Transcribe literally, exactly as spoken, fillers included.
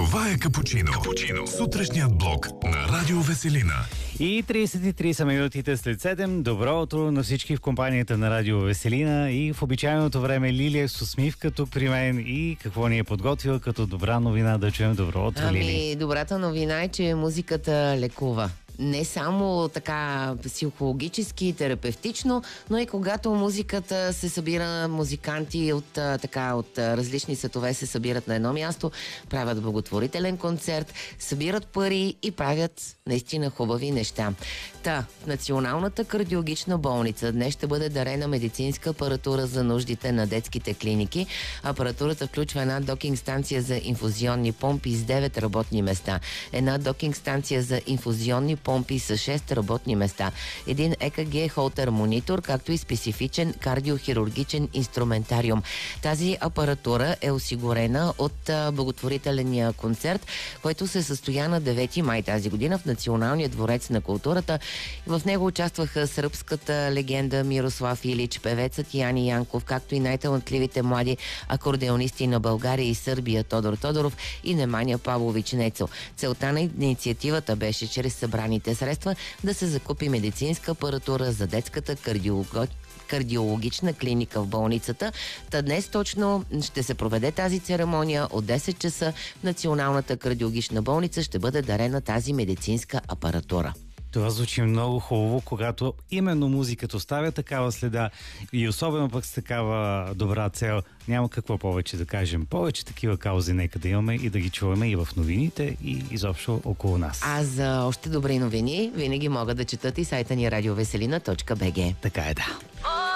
Това е Капучино. Капучино. Сутрешният блок на Радио Веселина. И тридесет и три са минутите след седем. Добро утро на всички в компанията на Радио Веселина и в обичайното време Лилия с усмивка тук при мен и какво ни е подготвила като добра новина да чуем. Добро утро, ами, Лили. Ами, добрата новина е, че музиката лекува. Не само така психологически, терапевтично, но и когато музиката се събира, музиканти от, така, от различни светове се събират на едно място, правят благотворителен концерт, събират пари и правят наистина хубави неща. Та, в Националната кардиологична болница днес ще бъде дарена медицинска апаратура за нуждите на детските клиники. Апаратурата включва една докинг станция за инфузионни помпи с девет работни места, една докинг станция за инфузионни помпи с шест работни места, един Е К Г холтер монитор, както и специфичен кардиохирургичен инструментариум. Тази апаратура е осигурена от а, благотворителния концерт, който се състоя на девети май тази година в Националния дворец на културата. В него участваха сръбската легенда Мирослав Илич, певецът Яни Янков, както и най-талантливите млади акордеонисти на България и Сърбия Тодор Тодоров и Неманя Павлович Нецо. Целта на инициативата беше чрез събраните средства да се закупи медицинска апаратура за детската кардиолога... кардиологична клиника в болницата. Та днес точно ще се проведе тази церемония от десет часа в Националната кардиологична болница ще бъде дарена тази медицинска апаратура. Това звучи много хубаво, когато именно музиката оставя такава следа и особено пък с такава добра цел. Няма какво повече да кажем. Повече такива каузи нека да имаме и да ги чуваме и в новините и изобщо около нас. А за още добри новини винаги могат да четат и сайта ни радиовеселина точка бг. Така е, да.